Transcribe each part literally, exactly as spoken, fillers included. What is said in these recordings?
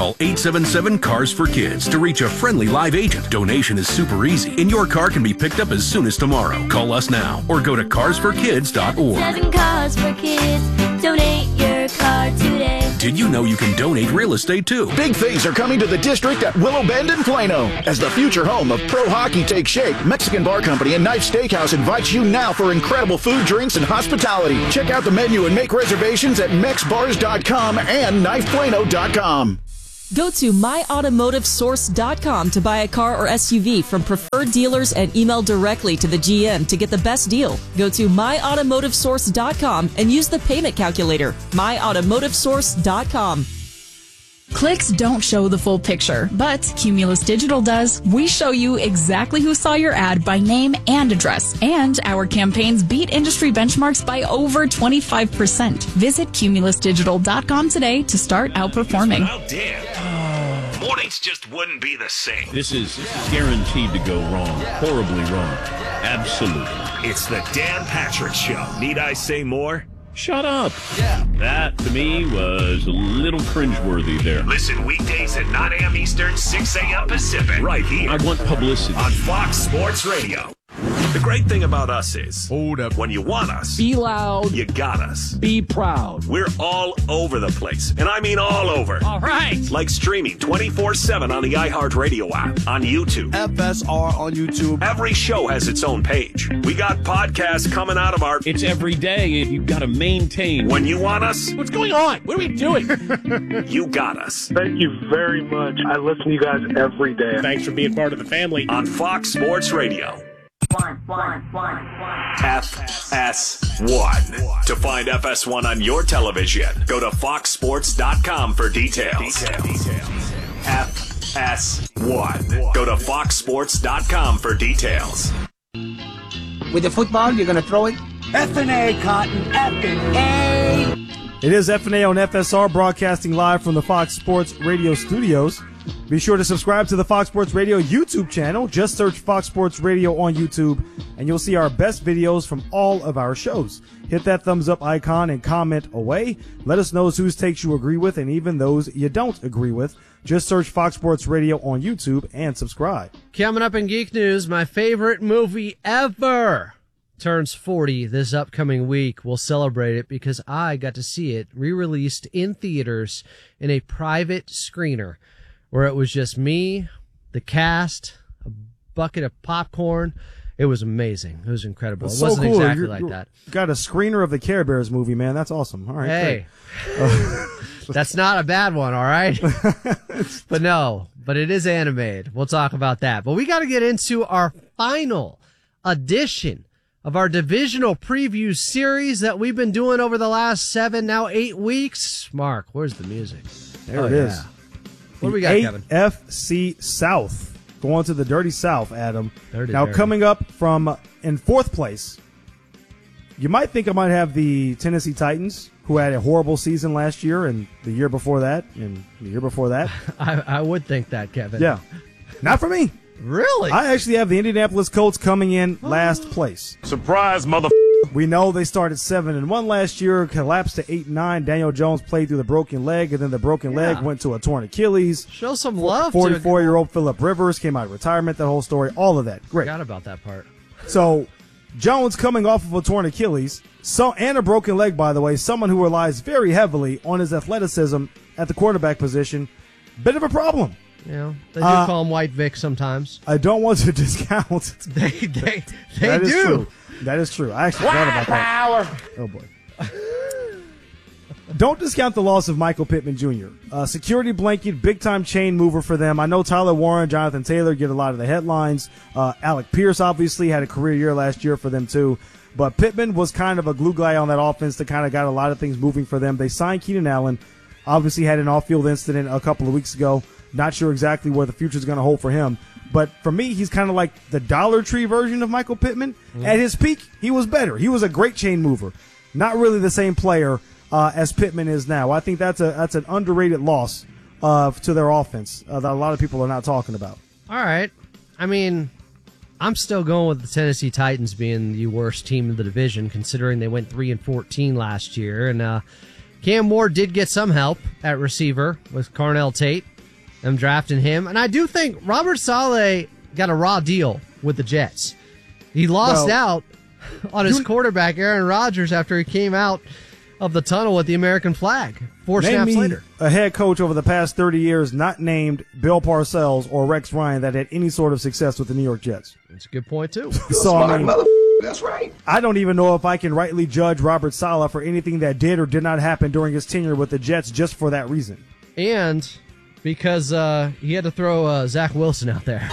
Call eight seven seven, C A R S for Kids to reach a friendly live agent. Donation is super easy, and your car can be picked up as soon as tomorrow. Call us now or go to cars for kids dot org. Seven Cars for Kids. Donate your car today. Did you know you can donate real estate too? Big things are coming to the district at Willow Bend and Plano. As the future home of pro hockey takes shape, Mexican Bar Company and Knife Steakhouse invites you now for incredible food, drinks, and hospitality. Check out the menu and make reservations at mex bars dot com and knife plano dot com. Go to my automotive source dot com to buy a car or S U V from preferred dealers and email directly to the G M to get the best deal. Go to my automotive source dot com and use the payment calculator. my automotive source dot com. Clicks don't show the full picture, but Cumulus Digital does. We show you exactly who saw your ad by name and address, and our campaigns beat industry benchmarks by over twenty-five percent. Visit cumulus digital dot com today to start outperforming. How damn. Mornings just wouldn't be the same. This is guaranteed to go wrong, horribly wrong. Absolutely. It's the Dan Patrick Show. Need I say more? Shut up. Yeah. That, to me, was a little cringeworthy there. Listen weekdays at nine a.m. Eastern, six a.m. Pacific. Right here. I want publicity. On Fox Sports Radio. The great thing about us is, hold up, when you want us, be loud, you got us. Be proud. We're all over the place, and I mean all over. All right. Like streaming twenty-four seven on the iHeartRadio app, on YouTube. F S R on YouTube. Every show has its own page. We got podcasts coming out of our... It's every day. You've got to maintain. When you want us... What's going on? What are we doing? You got us. Thank you very much. I listen to you guys every day. Thanks for being part of the family. On Fox Sports Radio. One, one, one, one. F S one. To find F S one on your television, go to fox sports dot com for details. Details. F S one. Go to fox sports dot com for details. With the football, you're going to throw it? F and A, Cotton. F and A. It is F and A on F S R, broadcasting live from the Fox Sports Radio studios. Be sure to subscribe to the Fox Sports Radio YouTube channel. Just search Fox Sports Radio on YouTube, and you'll see our best videos from all of our shows. Hit that thumbs up icon and comment away. Let us know whose takes you agree with and even those you don't agree with. Just search Fox Sports Radio on YouTube and subscribe. Coming up in Geek News, my favorite movie ever turns forty this upcoming week. We'll celebrate it because I got to see it re-released in theaters in a private screener, where it was just me, the cast, a bucket of popcorn. It was amazing. It was incredible. That's it wasn't so cool. exactly You're, like you're that. Got a screener of the Care Bears movie, man. That's awesome. All right. Hey, uh, that's not a bad one, all right? But no, but it is animated. We'll talk about that. But we got to get into our final edition of our divisional preview series that we've been doing over the last seven, now eight weeks. Mark, where's the music? There oh, it is. Yeah. What do we got, A Kevin? F C South. Going to the Dirty South, Adam. Dirty, now, dirty. coming up from in fourth place, you might think I might have the Tennessee Titans, who had a horrible season last year and the year before that and the year before that. I, I would think that, Kevin. Yeah. Not for me. Really? I actually have the Indianapolis Colts coming in last place. Surprise, mother... We know they started seven and one last year, collapsed to eight and nine. Daniel Jones played through the broken leg, and then the broken Yeah. leg went to a torn Achilles. Show some love. forty-four-year-old Phillip Rivers came out of retirement. That whole story, all of that, great. Forgot about that part. So Jones coming off of a torn Achilles, so and a broken leg, by the way. Someone who relies very heavily on his athleticism at the quarterback position. Bit of a problem. You know, they do Uh, call him White Vic sometimes. I don't want to discount. They they they That is do. true. That is true. I actually thought about that. Oh, boy. Don't discount the loss of Michael Pittman Junior Uh, security blanket, big-time chain mover for them. I know Tyler Warren, Jonathan Taylor get a lot of the headlines. Uh, Alec Pierce obviously had a career year last year for them too. But Pittman was kind of a glue guy on that offense that kind of got a lot of things moving for them. They signed Keenan Allen. Obviously had an off-field incident a couple of weeks ago. Not sure exactly where the future is going to hold for him. But for me, he's kind of like the Dollar Tree version of Michael Pittman. Mm. At his peak, he was better. He was a great chain mover. Not really the same player uh, as Pittman is now. I think that's a that's an underrated loss uh, to their offense uh, that a lot of people are not talking about. All right. I mean, I'm still going with the Tennessee Titans being the worst team in the division, considering they went three and fourteen last year. And uh, Cam Ward did get some help at receiver with Carnell Tate. them drafting him. And I do think Robert Saleh got a raw deal with the Jets. He lost Well, out on his you- quarterback, Aaron Rodgers, after he came out of the tunnel with the American flag four Name snaps me later. a head coach over the past thirty years not named Bill Parcells or Rex Ryan that had any sort of success with the New York Jets. That's a good point, too. So, I mean, That's right. I don't even know if I can rightly judge Robert Saleh for anything that did or did not happen during his tenure with the Jets just for that reason. And because uh, he had to throw uh, Zach Wilson out there.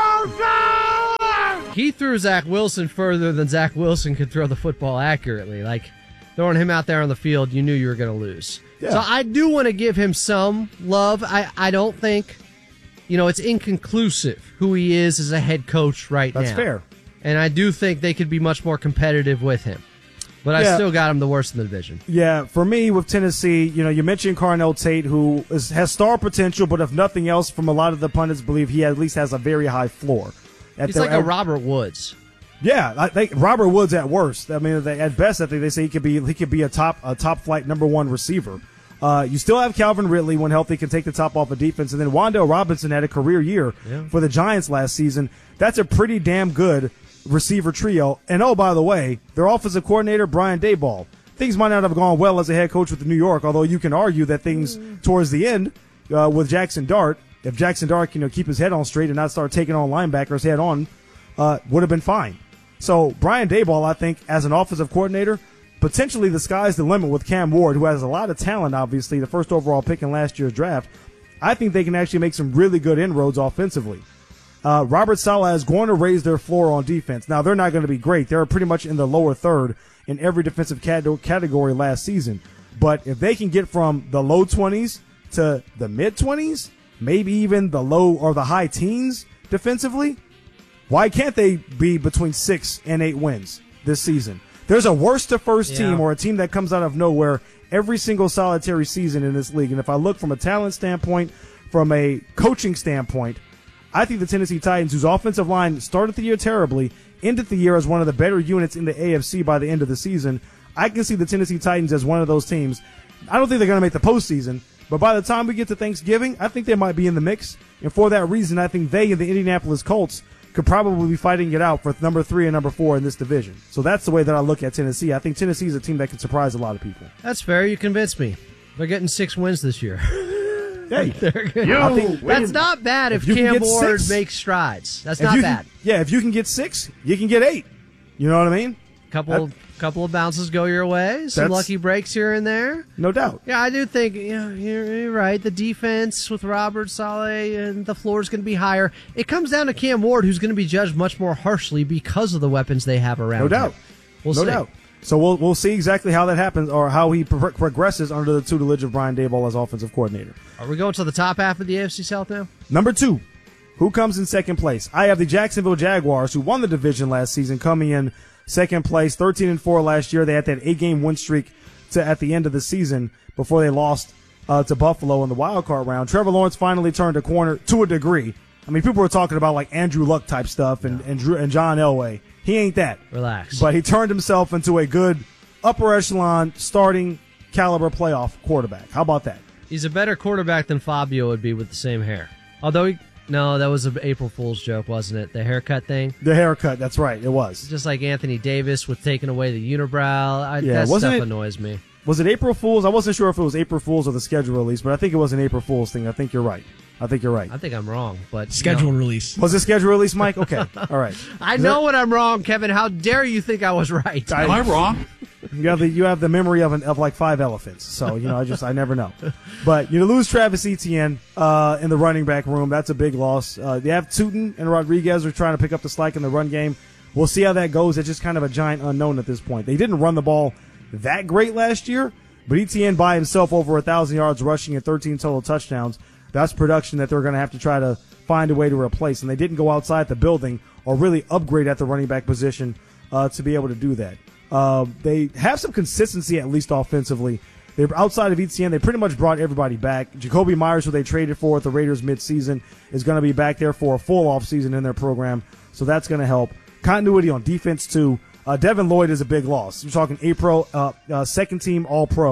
He threw Zach Wilson further than Zach Wilson could throw the football accurately. Like, throwing him out there on the field, you knew you were going to lose. Yeah. So I do want to give him some love. I, I don't think, you know, it's inconclusive who he is as a head coach right That's now. That's fair. And I do think they could be much more competitive with him. But I Yeah. still got him the worst in the division. Yeah, for me with Tennessee, you know, you mentioned Carnell Tate, who is, has star potential, but if nothing else, from a lot of the pundits believe he at least has a very high floor. At He's the- like a at- Robert Woods. Yeah, I think Robert Woods at worst. I mean, they, at best, I think they say he could be he could be a top a top flight number one receiver. Uh, you still have Calvin Ridley when healthy, can take the top off of defense, and then Wan'Dale Robinson had a career year Yeah. for the Giants last season. That's a pretty damn good receiver trio. And oh, by the way, their offensive coordinator Brian Daboll. Things might not have gone well as a head coach with New York, although you can argue that things towards the end uh, with Jackson Dart, if Jackson Dart can you know, keep his head on straight and not start taking on linebackers head on, uh, would have been fine. So Brian Daboll, I think, as an offensive coordinator, potentially the sky's the limit with Cam Ward, who has a lot of talent, obviously, the first overall pick in last year's draft. I think they can actually make some really good inroads offensively. Uh, Robert Saleh is going to raise their floor on defense. Now, they're not going to be great. They're pretty much in the lower third in every defensive cat- category last season. But if they can get from the low twenties to the mid-twenties, maybe even the low or the high teens defensively, why can't they be between six and eight wins this season? There's a worst to first Yeah. team or a team that comes out of nowhere every single solitary season in this league. And if I look from a talent standpoint, from a coaching standpoint, I think the Tennessee Titans, whose offensive line started the year terribly, ended the year as one of the better units in the A F C by the end of the season. I can see the Tennessee Titans as one of those teams. I don't think they're going to make the postseason, but by the time we get to Thanksgiving, I think they might be in the mix. And for that reason, I think they and the Indianapolis Colts could probably be fighting it out for number three and number four in this division. So that's the way that I look at Tennessee. I think Tennessee is a team that can surprise a lot of people. That's fair. You convinced me. They're getting six wins this year. Hey, They're good. I think- That's not bad if, if you can Cam get Ward six- makes strides. That's if not you bad. Can, yeah, if you can get six, you can get eight. You know what I mean? Couple That- couple of bounces go your way. Some That's- lucky breaks here and there. No doubt. Yeah, I do think yeah, you're, you're right. The defense with Robert Saleh and the floor is going to be higher. It comes down to Cam Ward, who's going to be judged much more harshly because of the weapons they have around No doubt. him. We'll no see. doubt. So we'll we'll see exactly how that happens or how he pro- progresses under the tutelage of Brian Daboll as offensive coordinator. Are we going to the top half of the A F C South now? Number two, who comes in second place? I have the Jacksonville Jaguars, who won the division last season, coming in second place, thirteen and four last year. They had that eight-game win streak to at the end of the season before they lost uh, to Buffalo in the wild card round. Trevor Lawrence finally turned a corner to a degree. I mean, people were talking about like Andrew Luck type stuff and and, Drew, and John Elway. He ain't that. Relax. But he turned himself into a good upper echelon starting caliber playoff quarterback. How about that? He's a better quarterback than Fabio would be with the same hair. Although, he, no, that was an April Fool's joke, wasn't it? The haircut thing? The haircut, that's right. It was. Just like Anthony Davis with taking away the unibrow. I, Yeah, that wasn't stuff it- annoys me. Was it April Fool's? I wasn't sure if it was April Fool's or the schedule release, but I think it was an April Fool's thing. I think you're right. I think you're right. I think I'm wrong, but Schedule no. release. Was it schedule release, Mike? Okay. All right. I Is know that- when I'm wrong, Kevin. How dare you think I was right? I- Am I wrong? You have the you have the memory of an of like five elephants. So you know, I just I never know. But you lose Travis Etienne uh, in the running back room. That's a big loss. Uh, they have Tootin and Rodriguez are trying to pick up the slack in the run game. We'll see how that goes. It's just kind of a giant unknown at this point. They didn't run the ball that great last year, but Etienne by himself over a thousand yards rushing and thirteen total touchdowns. That's production that they're going to have to try to find a way to replace. And they didn't go outside the building or really upgrade at the running back position uh, to be able to do that. Uh, they have some consistency, at least offensively. They're outside of Etienne. They pretty much brought everybody back. Jacoby Myers, who they traded for at the Raiders midseason, is going to be back there for a full offseason in their program. So that's going to help. Continuity on defense, too. Uh, Devin Lloyd is a big loss. You're talking April, uh, uh, second team All-Pro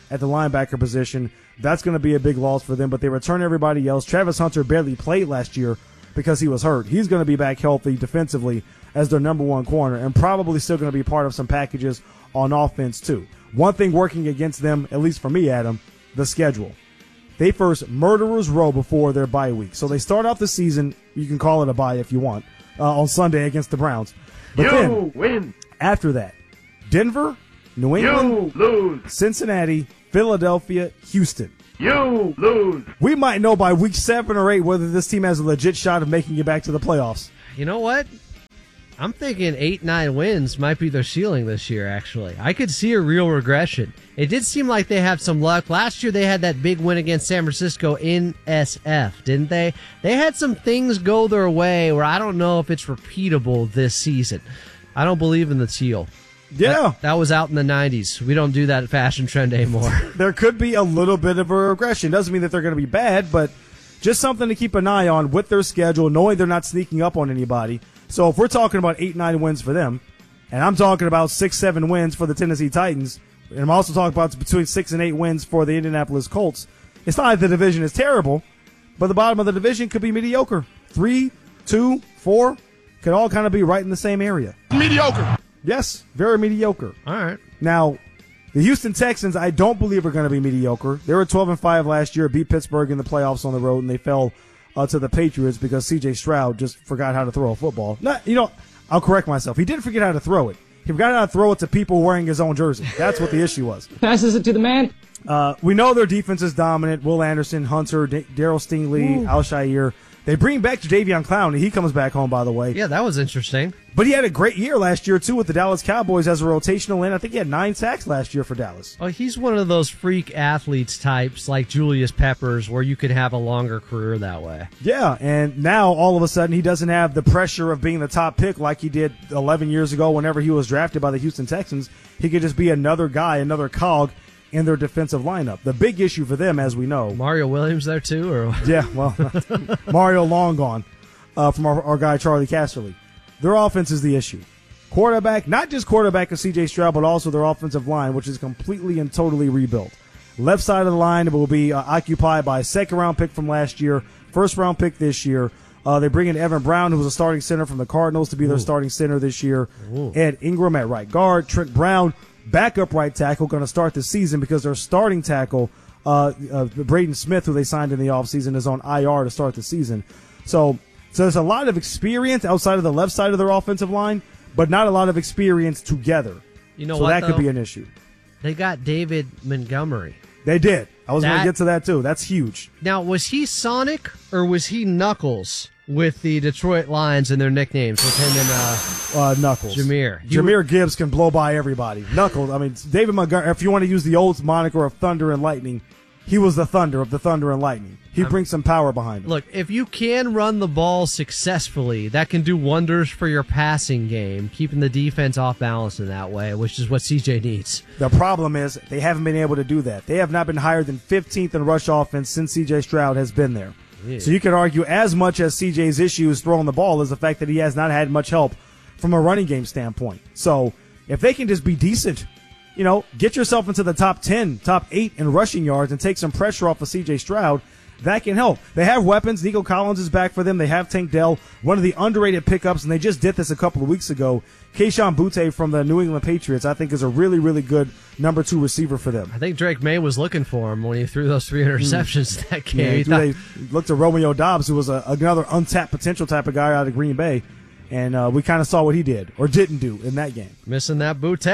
at the linebacker position. That's going to be a big loss for them, but they return everybody else. Travis Hunter barely played last year because he was hurt. He's going to be back healthy defensively as their number one corner and probably still going to be part of some packages on offense too. One thing working against them, at least for me, Adam, the schedule. They first Murderers Row before their bye week. So they start off the season, you can call it a bye if you want, uh, on Sunday against the Browns. But you then, win. After that, Denver, New England, you lose. Cincinnati, Philadelphia, Houston. You lose. We might know by week seven or eight whether this team has a legit shot of making it back to the playoffs. You know what? I'm thinking eight, nine wins might be their ceiling this year, actually. I could see a real regression. It did seem like they had some luck. Last year they had that big win against San Francisco in S F, didn't they? They had some things go their way where I don't know if it's repeatable this season. I don't believe in the teal. Yeah. That, that was out in the nineties. We don't do that fashion trend anymore. There could be a little bit of a regression. Doesn't mean that they're going to be bad, but just something to keep an eye on with their schedule, knowing they're not sneaking up on anybody. So if we're talking about eight, nine wins for them, and I'm talking about six, seven wins for the Tennessee Titans, and I'm also talking about between six and eight wins for the Indianapolis Colts, it's not like the division is terrible, but the bottom of the division could be mediocre. Three, two, four, could all kind of be right in the same area. Mediocre. Yes, very mediocre. All right. Now, the Houston Texans, I don't believe are going to be mediocre. They were twelve and five last year, beat Pittsburgh in the playoffs on the road, and they fell uh, to the Patriots because C J Stroud just forgot how to throw a football. Not, you know, I'll correct myself. He didn't forget how to throw it. He forgot how to throw it to people wearing his own jersey. That's what the issue was. Passes it to the man. Uh, we know their defense is dominant. Will Anderson, Hunter, D- Daryl Stingley, Al Shire. They bring back Jadeveon Clowney. He comes back home, by the way. Yeah, that was interesting. But he had a great year last year, too, with the Dallas Cowboys as a rotational end. I think he had nine sacks last year for Dallas. Oh, he's one of those freak athletes types like Julius Peppers where you could have a longer career that way. Yeah, and now all of a sudden he doesn't have the pressure of being the top pick like he did eleven years ago whenever he was drafted by the Houston Texans. He could just be another guy, another cog in their defensive lineup. The big issue for them, as we know. Mario Williams there, too? Or Yeah, well, Mario long gone uh, from our, our guy Charlie Casserly. Their offense is the issue. Quarterback, not just quarterback of C J Stroud, but also their offensive line, which is completely and totally rebuilt. Left side of the line will be uh, occupied by a second-round pick from last year, first-round pick this year. Uh, they bring in Evan Brown, who was a starting center from the Cardinals, to be their Ooh. starting center this year. Ooh. Ed Ingram at right guard. Trent Brown, backup right tackle, going to start the season because their starting tackle, uh, uh, Braden Smith, who they signed in the offseason, is on I R to start the season. So, so there's a lot of experience outside of the left side of their offensive line, but not a lot of experience together. You know so what, that though? could be an issue. They got David Montgomery. They did. I was going That- to get to that, too. That's huge. Now, was he Sonic or was he Knuckles with the Detroit Lions and their nicknames with him and uh, Uh, Knuckles. Jameer? He Jameer Gibbs can blow by everybody. Knuckles, I mean, David Montgomery, if you want to use the old moniker of Thunder and Lightning, he was the Thunder of the Thunder and Lightning. He I'm- brings some power behind him. Look, if you can run the ball successfully, that can do wonders for your passing game, keeping the defense off balance in that way, which is what C J needs. The problem is they haven't been able to do that. They have not been higher than fifteenth in rush offense since C J Stroud has been there. Yeah. So you could argue as much as C J's issue is throwing the ball is the fact that he has not had much help from a running game standpoint. So if they can just be decent, you know, get yourself into the top ten, top eight in rushing yards and take some pressure off of C J Stroud, that can help. They have weapons. Nico Collins is back for them. They have Tank Dell, one of the underrated pickups, and they just did this a couple of weeks ago. Keyshawn Butte from the New England Patriots, I think, is a really, really good number two receiver for them. I think Drake May was looking for him when he threw those three interceptions mm. that game. Yeah, He thought- they looked at Romeo Dobbs, who was a, another untapped potential type of guy out of Green Bay, and uh, we kind of saw what he did or didn't do in that game. Missing that Butte.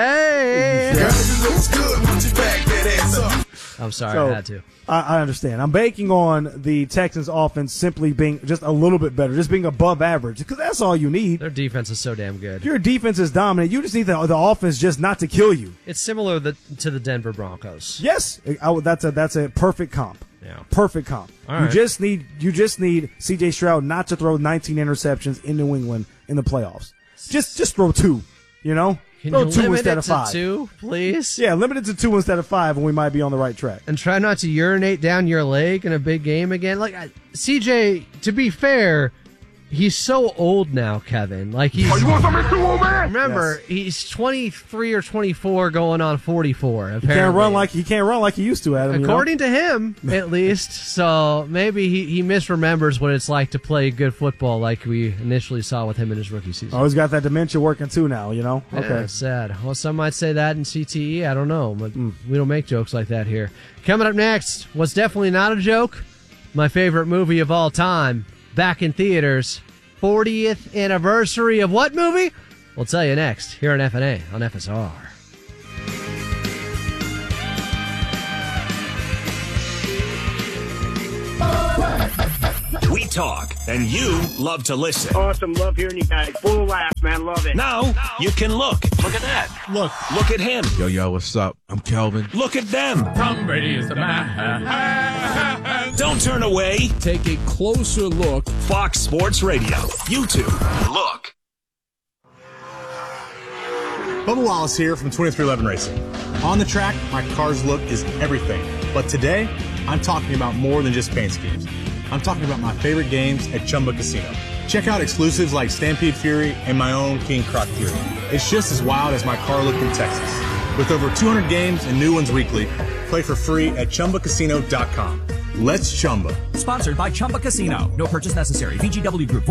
I'm sorry, So, I had to. I, I understand. I'm banking on the Texans offense simply being just a little bit better, just being above average, because that's all you need. Their defense is so damn good. If your defense is dominant, you just need the, the offense just not to kill you. It's similar the, to the Denver Broncos. Yes, I would- that's a that's a perfect comp. Yeah. Perfect comp. All you right. just need you just need C J Stroud not to throw nineteen interceptions in New England in the playoffs. Just just throw two, you know? Can throw you two limit instead it of to five. two, please? Yeah, limit it to two instead of five, and we might be on the right track. And try not to urinate down your leg in a big game again. Like I- C J, to be fair, he's so old now, Kevin. Like he's. Oh, you want something too old, man? Remember, Yes. he's twenty-three or twenty-four, going on forty-four. Apparently, He can't run like he can't run like he used to, Adam. according you know? to him, at least. So maybe he, he misremembers what it's like to play good football, like we initially saw with him in his rookie season. Oh, he's got that dementia working too now. You know. Yeah, Okay. sad. Well, some might say that in C T E. I don't know, but we don't make jokes like that here. Coming up next, what's definitely not a joke, my favorite movie of all time, back in theaters. fortieth anniversary of what movie? We'll tell you next here on F N A on F S R. We talk, and you love to listen. Awesome. Love hearing you guys. Full of laughs, man. Love it. Now you can look. Look at that. Look. Look at him. Yo, yo, what's up? I'm Kelvin. Look at them. Tom Brady is the man. Don't turn away. Take a closer look. Fox Sports Radio. YouTube. Look. Bubba Wallace here from twenty-three eleven Racing. On the track, my car's look is everything. But today, I'm talking about more than just paint schemes. I'm talking about my favorite games at Chumba Casino. Check out exclusives like Stampede Fury and my own King Croc Fury. It's just as wild as my car look in Texas. With over two hundred games and new ones weekly, play for free at Chumba Casino dot com. Let's Chumba. Sponsored by Chumba Casino. No purchase necessary. V G W Group.